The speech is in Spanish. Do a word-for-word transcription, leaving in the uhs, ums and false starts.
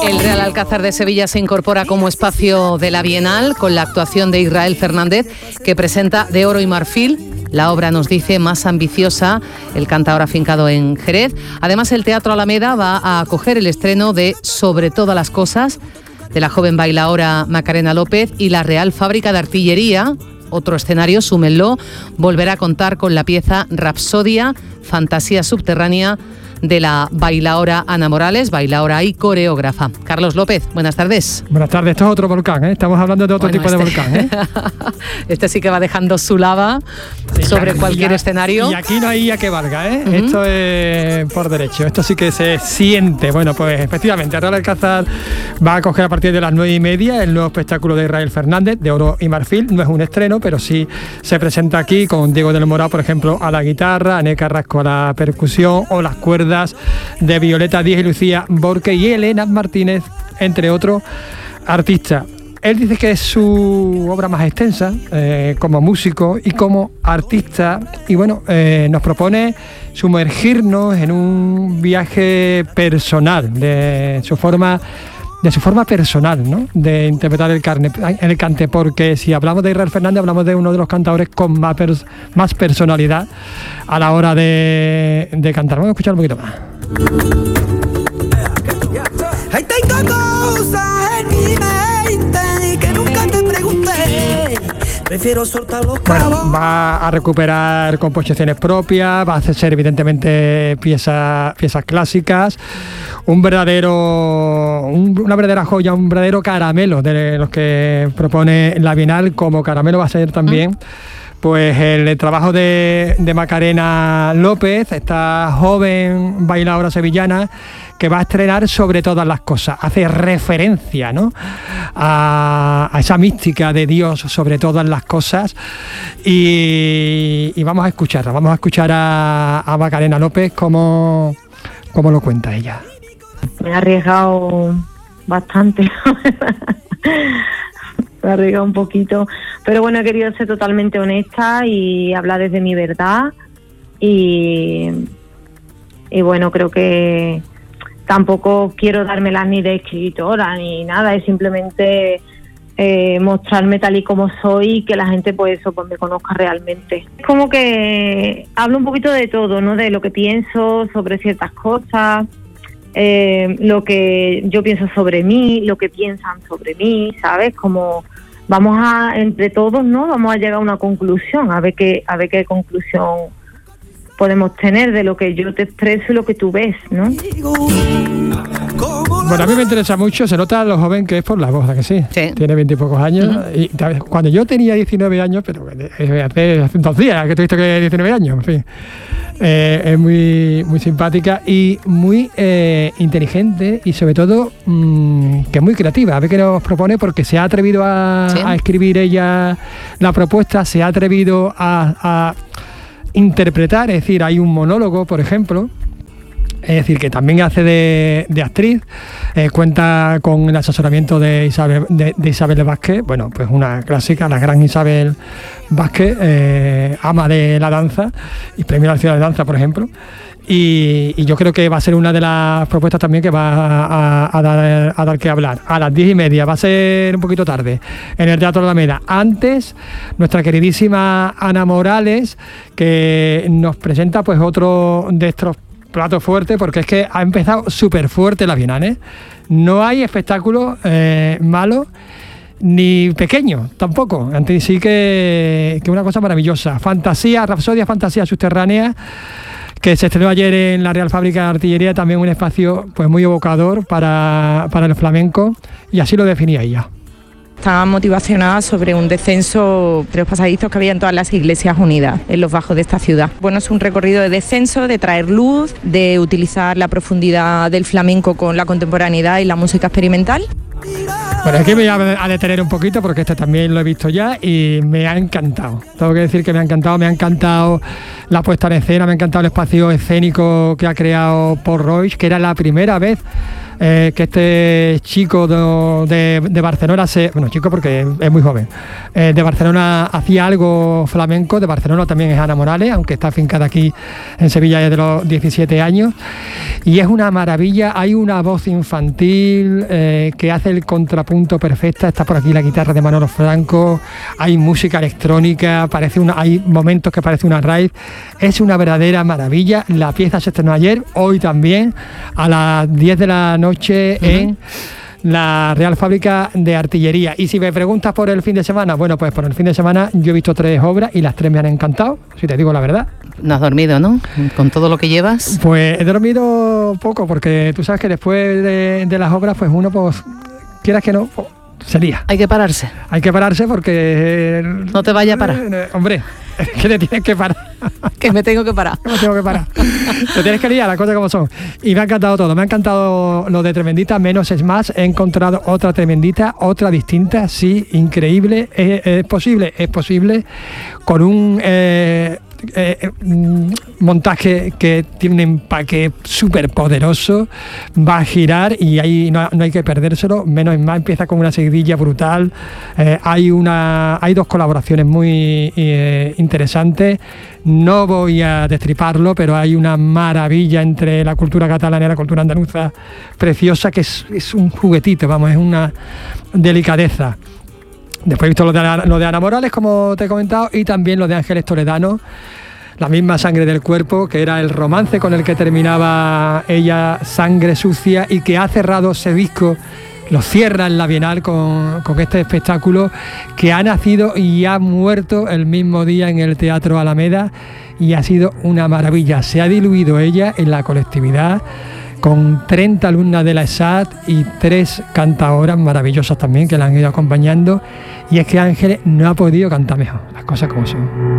El Real Alcázar de Sevilla se incorpora como espacio de la Bienal con la actuación de Israel Fernández, que presenta De oro y marfil, la obra, nos dice, más ambiciosa, el cantaor afincado en Jerez. Además, el Teatro Alameda va a acoger el estreno de Sobre todas las cosas, de la joven bailaora Macarena López, y la Real Fábrica de Artillería, otro escenario, súmenlo, volverá a contar con la pieza Rapsodia, fantasía subterránea, de la bailaora Ana Morales, bailaora y coreógrafa. Carlos López, buenas tardes. Buenas tardes, esto es otro volcán, ¿eh? Estamos hablando de otro bueno, tipo este... de volcán, ¿eh? Este sí que va dejando su lava sí, sobre ya, cualquier ya, escenario. Y aquí no hay ya que valga, ¿eh? Uh-huh. Esto es por derecho, esto sí que se siente. Bueno, pues efectivamente, Real Alcázar va a coger a partir de las nueve y media el nuevo espectáculo de Israel Fernández, De oro y marfil. No es un estreno, pero sí se presenta aquí con Diego del Morao, por ejemplo, a la guitarra, Ané Carrasco a la percusión o las cuerdas de Violeta Díez y Lucía Borque y Elena Martínez, entre otros artistas. Él dice que es su obra más extensa eh, como músico y como artista, y bueno, eh, nos propone sumergirnos en un viaje personal de su forma de su forma personal, ¿no?, de interpretar el, carne, el cante, porque si hablamos de Israel Fernández hablamos de uno de los cantadores con más, pers- más personalidad a la hora de, de cantar. Vamos a escuchar un poquito más. Hay tengo cosas en mi mente que nunca te pregunté. Prefiero soltar los cabos. Bueno, va a recuperar composiciones propias, va a hacer evidentemente piezas, piezas clásicas. Un verdadero, un, una verdadera joya, un verdadero caramelo de los que propone la Bienal. Como caramelo va a ser también pues el trabajo de, de Macarena López, esta joven bailaora sevillana que va a estrenar Sobre todas las cosas. Hace referencia, ¿no?, a, a esa mística de Dios sobre todas las cosas, y, y vamos a escucharla, vamos a escuchar a, a Macarena López cómo, cómo lo cuenta ella. Me he arriesgado bastante, me he arriesgado un poquito, pero bueno, he querido ser totalmente honesta y hablar desde mi verdad, y, y bueno, creo que tampoco quiero dármelas ni de escritora ni nada, es simplemente eh, mostrarme tal y como soy y que la gente pues eso, pues me conozca realmente. Es como que hablo un poquito de todo, ¿no?, de lo que pienso sobre ciertas cosas. Eh, lo que yo pienso sobre mí, lo que piensan sobre mí, ¿sabes? Como vamos a, entre todos, ¿no?, vamos a llegar a una conclusión, a ver qué, a ver qué conclusión podemos tener de lo que yo te expreso y lo que tú ves, ¿no? Bueno, a mí me interesa mucho, se nota a lo joven que es por la voz, ¿verdad que sí? Sí. Tiene veintipocos años. Uh-huh. Y cuando yo tenía diecinueve años, pero hace, hace dos días que te he visto que diecinueve años, en fin. Eh, es muy, muy simpática y muy eh, inteligente, y sobre todo mmm, que es muy creativa. A ver qué nos propone, porque se ha atrevido a, ¿sí?, a escribir ella la propuesta, se ha atrevido a, a interpretar, es decir, hay un monólogo, por ejemplo. Es decir, que también hace de, de actriz, eh, cuenta con el asesoramiento de Isabel, de, de Isabel Vázquez, bueno, pues una clásica, la gran Isabel Vázquez, eh, ama de la danza y premio nacional de danza, por ejemplo. Y, y yo creo que va a ser una de las propuestas también que va a, a, dar, a dar que hablar. A las diez y media, va a ser un poquito tarde, en el Teatro Alameda. Antes, nuestra queridísima Ana Morales, que nos presenta pues otro de estos plato fuerte, porque es que ha empezado súper fuerte la Bienal, ¿eh? No hay espectáculo eh, malo ni pequeño tampoco. Antes sí que, que una cosa maravillosa. Fantasía, Rapsodia, fantasía subterránea, que se estrenó ayer en la Real Fábrica de Artillería, también un espacio pues muy evocador para, para el flamenco, y así lo definía ella. Está motivacionada sobre un descenso de los pasadizos que había en todas las iglesias unidas en los bajos de esta ciudad. Bueno, es un recorrido de descenso, de traer luz, de utilizar la profundidad del flamenco con la contemporaneidad y la música experimental. Bueno, aquí me voy a detener un poquito porque este también lo he visto ya y me ha encantado. Tengo que decir que me ha encantado, me ha encantado la puesta en escena, me ha encantado el espacio escénico que ha creado Paul Royce, que era la primera vez eh, que este chico de, de, de Barcelona, se, bueno, chico porque es muy joven, eh, de Barcelona hacía algo flamenco. De Barcelona también es Ana Morales, aunque está afincada aquí en Sevilla desde los diecisiete años, y es una maravilla. Hay una voz infantil eh, que hace el contrapunto perfecta. Está por aquí la guitarra de Manolo Franco, hay música electrónica, parece una, hay momentos que parece una raíz. Es una verdadera maravilla. La pieza se estrenó ayer, hoy también, a las diez de la noche uh-huh. en la Real Fábrica de Artillería. Y si me preguntas por el fin de semana, bueno, pues por el fin de semana yo he visto tres obras y las tres me han encantado, si te digo la verdad. No has dormido, ¿no? Con todo lo que llevas. Pues he dormido poco, porque tú sabes que después de, de las obras, pues uno, pues, quieras que no, pues, se lía. Hay que pararse. Hay que pararse porque... No te vaya a parar. Eh, hombre, que te tienes que parar. Que me tengo que parar. Que me tengo que parar. Te tienes que liar, las cosas como son. Y me ha encantado todo. Me ha encantado lo de Tremendita, menos es más. He encontrado otra Tremendita, otra distinta, sí, increíble. ¿Es, es posible? Es posible. Con un... Eh, Eh, un montaje que tiene un empaque súper poderoso, va a girar y ahí no, no hay que perdérselo. Menos es más, empieza con una seguidilla brutal. Eh, hay una hay dos colaboraciones muy eh, interesantes. No voy a destriparlo, pero hay una maravilla entre la cultura catalana y la cultura andaluza preciosa, que es, es un juguetito, vamos, es una delicadeza. Después he visto lo de, lo de Ana Morales, como te he comentado, y también lo de Ángeles Toledano, La misma sangre del cuerpo, que era el romance con el que terminaba ella, Sangre sucia, y que ha cerrado ese disco, lo cierra en la Bienal con, con este espectáculo, que ha nacido y ha muerto el mismo día en el Teatro Alameda, y ha sido una maravilla. Se ha diluido ella en la colectividad, con treinta alumnas de la E S A T y tres cantadoras maravillosas también que la han ido acompañando, y es que Ángeles no ha podido cantar mejor, las cosas como son.